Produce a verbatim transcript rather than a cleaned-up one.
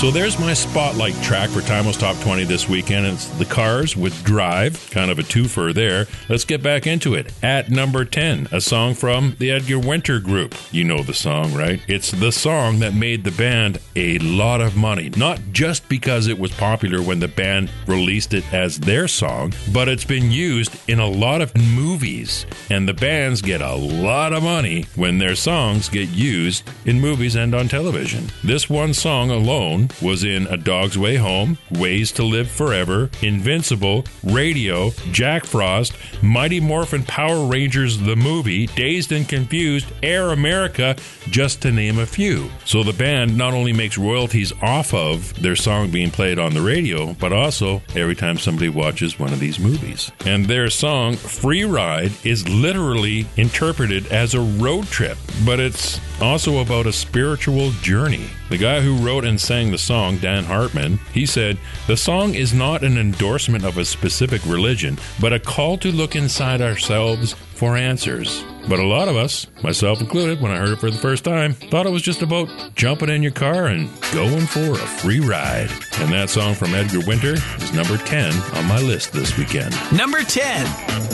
So there's my spotlight track for Timeless Top twenty this weekend. It's The Cars with Drive, kind of a twofer there. Let's get back into it. At number ten, a song from the Edgar Winter Group. You know the song, right? It's the song that made the band a lot of money. Not just because it was popular when the band released it as their song, but it's been used in a lot of movies. And the bands get a lot of money when their songs get used in movies and on television. This one song alone was in A Dog's Way Home, Ways to Live Forever, Invincible, Radio, Jack Frost, Mighty Morphin Power Rangers the movie, Dazed and Confused, Air America, just to name a few. So the band not only makes royalties off of their song being played on the radio, but also every time somebody watches one of these movies. And their song, Free Ride, is literally interpreted as a road trip, but it's also about a spiritual journey. The guy who wrote and sang the song, Dan Hartman, he said, "The song is not an endorsement of a specific religion, but a call to look inside ourselves for answers." But a lot of us, myself included, when I heard it for the first time, thought it was just about jumping in your car and going for a free ride. And that song from Edgar Winter is number ten on my list this weekend. Number ten.